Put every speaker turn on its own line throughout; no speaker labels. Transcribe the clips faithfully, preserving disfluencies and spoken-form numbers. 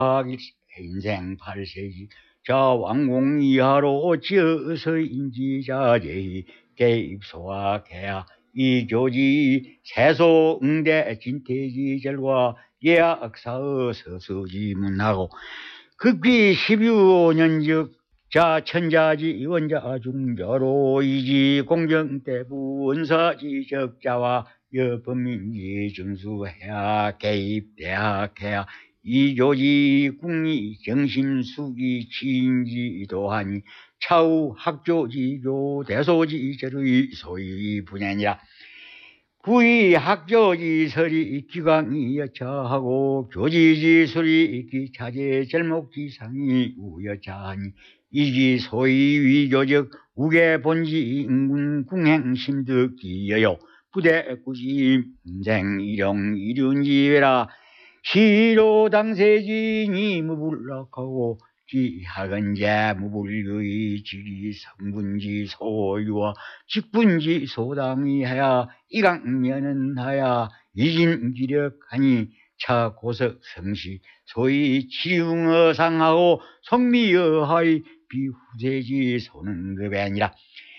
인생 팔 세기 자 왕공 이하로 지어서인지 자제히 개입소학해야 이교지 세소응대 진퇴지절과 예악사의 서수지문하고 극비 십오 년즉 자 천자지 원자 중저로 이지 공정대부 원사지 적자와 여법민지 증수해야 개입대학해야 이조지 국리 정심수기 치인지도하니 차후 학조지교 대소지절의 소위 분야니라. 구이 학조지설이 기강이 여차하고 교지지술이 기차제 절목지상이 우여차하니 이기 소위 위교적 우계본지 인군 궁행심득기여요 부대구지 인생 일용 이륜지외라 시로 당세진이 무불락하고 지학은제 무불의 지리 성분지 소유와 직분지 소당이 하야 이강면은 하야 이진기력하니 차고석 성시 소위 치융어상하고 성미여하이 비후세지 소능급이 아니라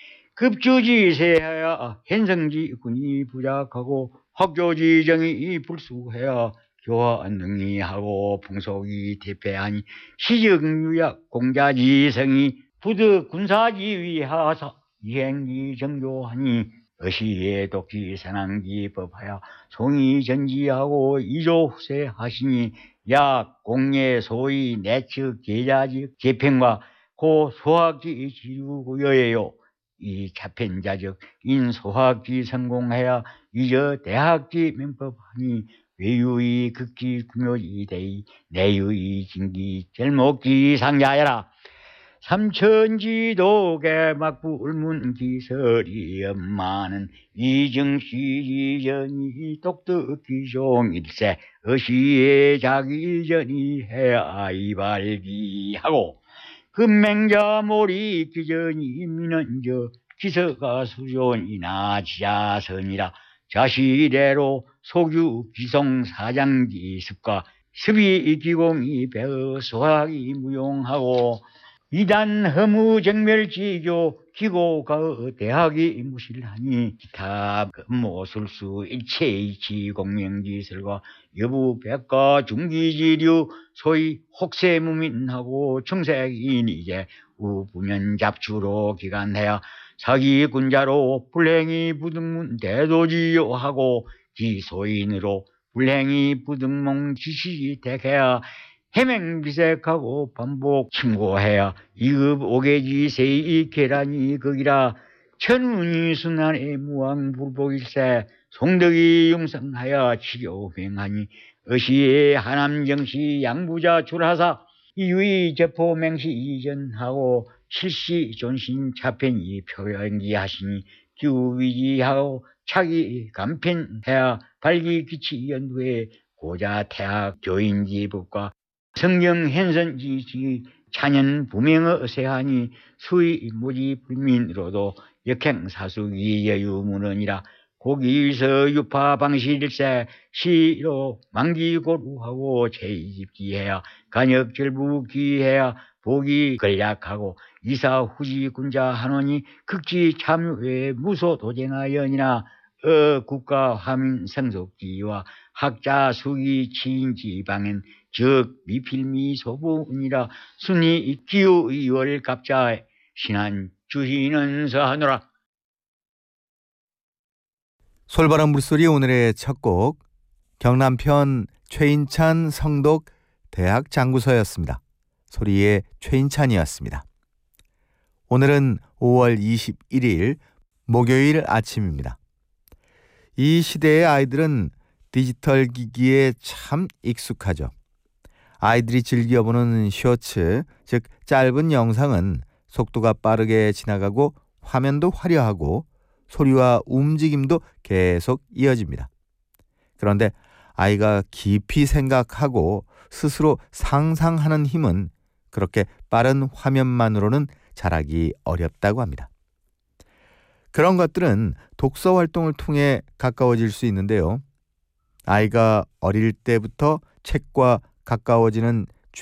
급주지세하야 현성지 군이 부작하고 학조지정이 불수해야 교화 능이하고 풍속이 대패하니 시정유약 공자지성이 부득 군사지위하사 이행기 정교하니 어시의 독지 선왕기 법하여 송이전지하고 이조후세하시니 약 공예 소위 내측 계자직 재평과 고 소학지 지류구여예요. 이 자편자적 인소학지 성공해야 이저 대학지 명법하니 외유의 극기 구묘지 대의 내유의 진기 절목지 상자야라. 삼천지도계 막불문기설이 엄마는 이정시전이 독특기종일세 어시의 자기전이 해아이발기하고 금맹자몰이 기전이 민원저 기서가 수존이나 지자선이라 자시대로 소규 기성 사장지 습과 습이 기공이 배어 소학이 무용하고 이단 허무정멸지교 기고가 대학이 무실하니 기타 모술수 일체이치 공명지설과 여부 백과 중기지류 소위 혹세무민하고 청색인 이제 우분연 잡주로 기간해야 사기군자로 불행이 부등문 대도지요하고 기소인으로 불행이 부등몽 지시 대해야 해맹비색하고 반복 침고해야 이급 오개지 세이 계란이 거기라 천운이 순환의 무왕불복일세 송덕이 용성하여 치료맹하니 어시의 하남정시 양부자 출하사 이유의 제포맹시 이전하고 실시 존신 차편이 표현기하시니 기우위지하고 차기 간편해야 발기기치 연두에 고자 태학 교인지법과 성경 현선지지 찬연 부명의 세하니 수의 모지 불민으로도 역행사수기 여유문헌이라 고기서 유파 방실일세 시로 만기고루하고 제이집기해야 간역절부기해야 복이 걸약하고 이사 후지 군자 한원이 극지 참여에 무소도쟁하연이나 어 국가 화민 성속지와 학자 수기 치인지 방엔 즉 미필미 소부니라 순이 기후 이월 갑자 신한 주시는 서하노라.
솔바람 물소리 오늘의 첫 곡 경남편 최인찬 성독 대학 장구서였습니다. 소리의 최인찬이었습니다. 오늘은 오월 이십일일 목요일 아침입니다. 이 시대의 아이들은 디지털 기기에 참 익숙하죠. 아이들이 즐겨보는 쇼츠, 즉 짧은 영상은 속도가 빠르게 지나가고 화면도 화려하고 소리와 움직임도 계속 이어집니다. 그런데 아이가 깊이 생각하고 스스로 상상하는 힘은 그렇게 빠른 화면만으로는 자라기 어렵다고 합니다. 그런 것들은 독서 활동을 통해 가까워질 수 있는데요. 아이가 어릴 때부터 책과 가까워지는